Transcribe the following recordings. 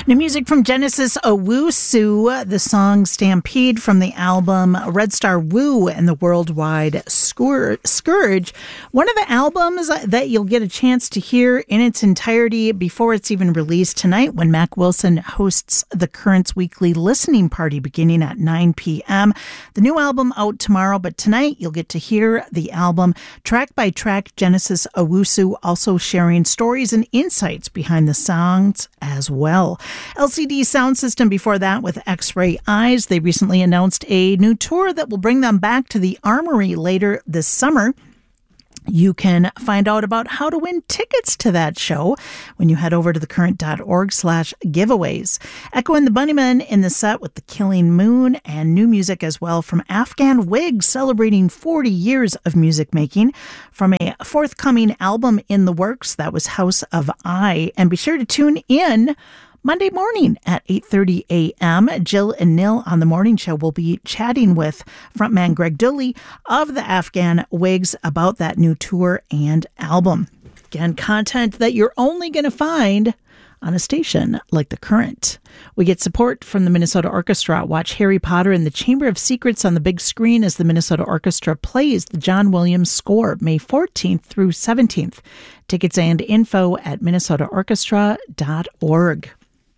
New music from Genesis Owusu, the song Stampede from the album Red Star Woo and the Worldwide Scourge. One of the albums that you'll get a chance to hear in its entirety before it's even released tonight when Mac Wilson hosts the Currents Weekly Listening Party beginning at 9 p.m. The new album out tomorrow, but tonight you'll get to hear the album track by track. Genesis Owusu also sharing stories and insights behind the songs as well. LCD Sound System before that with X-Ray Eyes. They recently announced a new tour that will bring them back to the Armory later this summer. You can find out about how to win tickets to that show when you head over to thecurrent.org/giveaways. Echo and the Bunnymen in the set with The Killing Moon, and new music as well from Afghan Whigs celebrating 40 years of music making from a forthcoming album in the works. That was House of I. And be sure to tune in Monday morning at 8:30 a.m. Jill and Nil on the morning show will be chatting with frontman Greg Dooley of the Afghan Whigs about that new tour and album. Again, content that you're only going to find on a station like The Current. We get support from the Minnesota Orchestra. Watch Harry Potter and the Chamber of Secrets on the big screen as the Minnesota Orchestra plays the John Williams score May 14th through 17th. Tickets and info at minnesotaorchestra.org.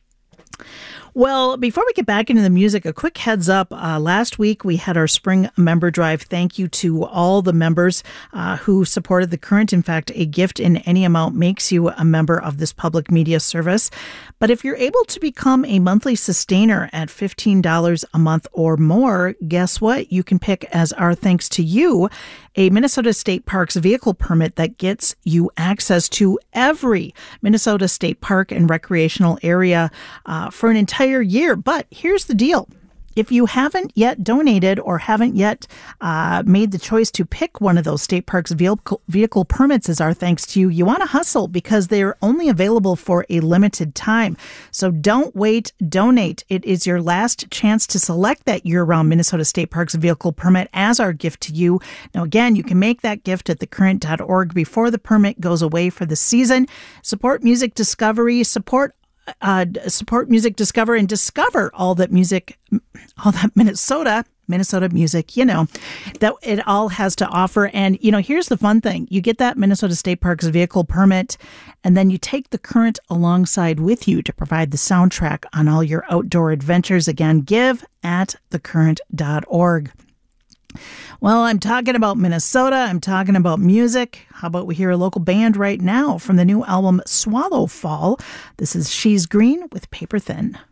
Well, before we get back into the music, a quick heads up. Last week, we had our spring member drive. Thank you to all the members who supported The Current. In fact, a gift in any amount makes you a member of this public media service. But if you're able to become a monthly sustainer at $15 a month or more, guess what? You can pick, as our thanks to you, a Minnesota State Parks vehicle permit that gets you access to every Minnesota State Park and recreational area for an entire year. But here's the deal. If you haven't yet donated or haven't yet made the choice to pick one of those state parks vehicle permits as our thanks to you, you want to hustle because they're only available for a limited time. So don't wait, donate. It is your last chance to select that year-round Minnesota State Parks vehicle permit as our gift to you. Now, again, you can make that gift at thecurrent.org before the permit goes away for the season. Support music discovery, support music discover and discover all that Minnesota music, that it all has to offer. And, here's the fun thing. You get that Minnesota State Parks vehicle permit, and then you take The Current alongside with you to provide the soundtrack on all your outdoor adventures. Again, give at thecurrent.org. Well, I'm talking about Minnesota. I'm talking about music. How about we hear a local band right now from the new album Swallow Fall? This is She's Green with Paper Thin.